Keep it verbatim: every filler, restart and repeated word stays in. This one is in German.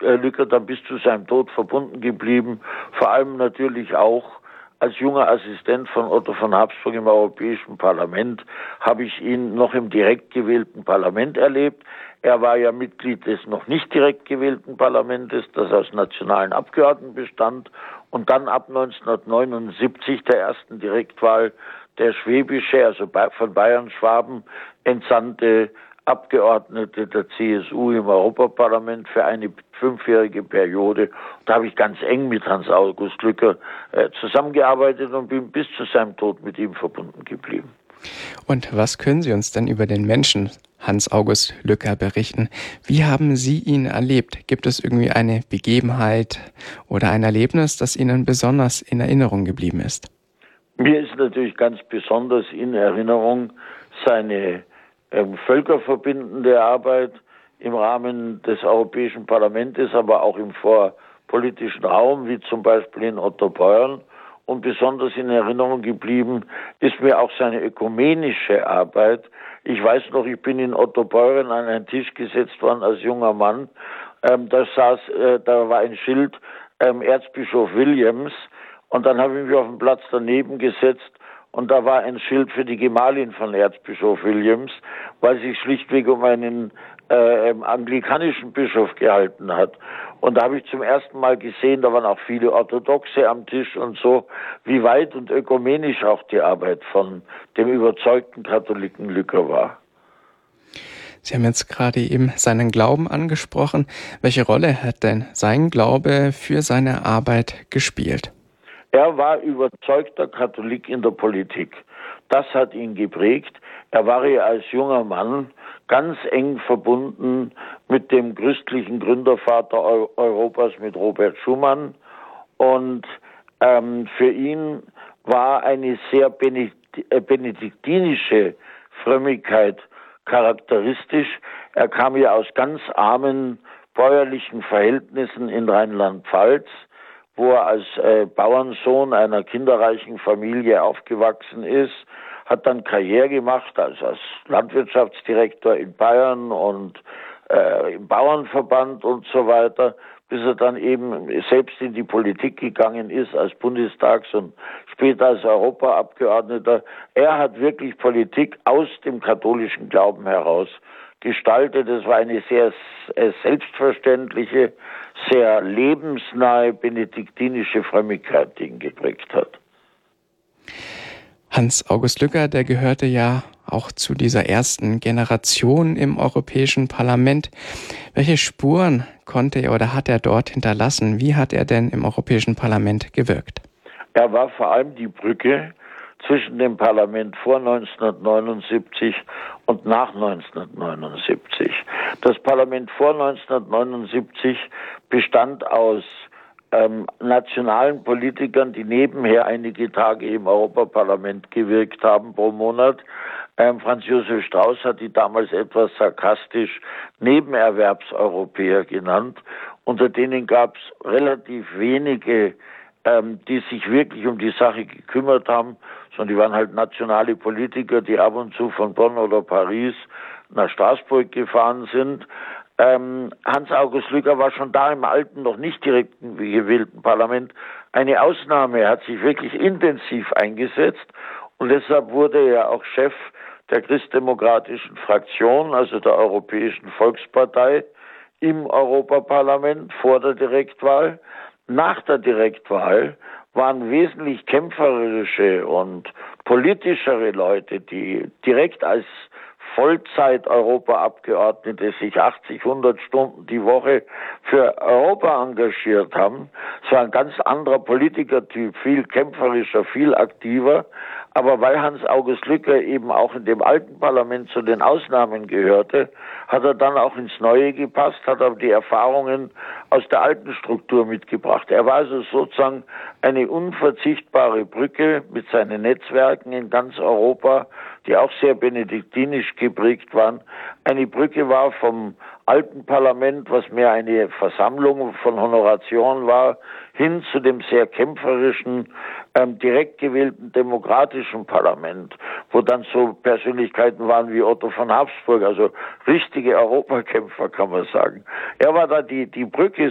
Lücker dann bis zu seinem Tod verbunden geblieben, vor allem natürlich auch als junger Assistent von Otto von Habsburg im Europäischen Parlament habe ich ihn noch im direkt gewählten Parlament erlebt. Er war ja Mitglied des noch nicht direkt gewählten Parlamentes, das aus nationalen Abgeordneten bestand, und dann ab neunzehnhundertneunundsiebzig der ersten Direktwahl der schwäbische, also von Bayern-Schwaben, entsandte Abgeordnete der C S U im Europaparlament für eine fünfjährige Periode. Da habe ich ganz eng mit Hans-August Lücker äh, zusammengearbeitet und bin bis zu seinem Tod mit ihm verbunden geblieben. Und was können Sie uns denn über den Menschen Hans-August Lücker berichten? Wie haben Sie ihn erlebt? Gibt es irgendwie eine Begebenheit oder ein Erlebnis, das Ihnen besonders in Erinnerung geblieben ist? Mir ist natürlich ganz besonders in Erinnerung seine ähm, völkerverbindende Arbeit im Rahmen des Europäischen Parlaments, aber auch im vorpolitischen Raum, wie zum Beispiel in Ottobeuren. Und besonders in Erinnerung geblieben ist mir auch seine ökumenische Arbeit. Ich weiß noch, ich bin in Ottobeuren an einen Tisch gesetzt worden als junger Mann. Ähm, da saß, äh, da war ein Schild ähm, Erzbischof Williams. Und dann habe ich mich auf den Platz daneben gesetzt und da war ein Schild für die Gemahlin von Erzbischof Williams, weil sich schlichtweg um einen äh, anglikanischen Bischof gehalten hat. Und da habe ich zum ersten Mal gesehen, da waren auch viele Orthodoxe am Tisch und so, wie weit und ökumenisch auch die Arbeit von dem überzeugten Katholiken Lücker war. Sie haben jetzt gerade eben seinen Glauben angesprochen. Welche Rolle hat denn sein Glaube für seine Arbeit gespielt? Er war überzeugter Katholik in der Politik. Das hat ihn geprägt. Er war ja als junger Mann ganz eng verbunden mit dem christlichen Gründervater Europas, mit Robert Schumann. Und ähm, für ihn war eine sehr benediktinische Frömmigkeit charakteristisch. Er kam ja aus ganz armen bäuerlichen Verhältnissen in Rheinland-Pfalz, wo er als äh, Bauernsohn einer kinderreichen Familie aufgewachsen ist, hat dann Karriere gemacht als, als Landwirtschaftsdirektor in Bayern und äh, im Bauernverband und so weiter, bis er dann eben selbst in die Politik gegangen ist als Bundestags- und später als Europaabgeordneter. Er hat wirklich Politik aus dem katholischen Glauben heraus gestaltet. Es war eine sehr äh, selbstverständliche, sehr lebensnahe benediktinische Frömmigkeit, die ihn geprägt hat. Hans-August Lücker, der gehörte ja auch zu dieser ersten Generation im Europäischen Parlament. Welche Spuren konnte er oder hat er dort hinterlassen? Wie hat er denn im Europäischen Parlament gewirkt? Er war vor allem die Brücke zwischen dem Parlament vor neunzehnhundertneunundsiebzig und nach neunzehnhundertneunundsiebzig. Das Parlament vor neunzehnhundertneunundsiebzig bestand aus ähm, nationalen Politikern, die nebenher einige Tage im Europaparlament gewirkt haben pro Monat. Ähm, Franz Josef Strauß hat die damals etwas sarkastisch Nebenerwerbseuropäer genannt. Unter denen gab es relativ wenige, ähm, die sich wirklich um die Sache gekümmert haben, sondern die waren halt nationale Politiker, die ab und zu von Bonn oder Paris nach Straßburg gefahren sind. Ähm, Hans-August Lücker war schon da im alten, noch nicht direkt gewählten Parlament eine Ausnahme. Er hat sich wirklich intensiv eingesetzt und deshalb wurde er auch Chef der christdemokratischen Fraktion, also der Europäischen Volkspartei im Europaparlament vor der Direktwahl. Nach der Direktwahl waren wesentlich kämpferische und politischere Leute, die direkt als Vollzeit-Europaabgeordnete sich achtzig, hundert Stunden die Woche für Europa engagiert haben. Es war ein ganz anderer Politikertyp, viel kämpferischer, viel aktiver. Aber weil Hans-August Lücker eben auch in dem alten Parlament zu den Ausnahmen gehörte, hat er dann auch ins Neue gepasst, hat aber die Erfahrungen aus der alten Struktur mitgebracht. Er war also sozusagen eine unverzichtbare Brücke mit seinen Netzwerken in ganz Europa, die auch sehr benediktinisch geprägt waren. Eine Brücke war vom alten Parlament, was mehr eine Versammlung von Honoratioren war, hin zu dem sehr kämpferischen, ähm, direkt gewählten demokratischen Parlament, wo dann so Persönlichkeiten waren wie Otto von Habsburg, also richtige Europakämpfer, kann man sagen. Er war da die, die Brücke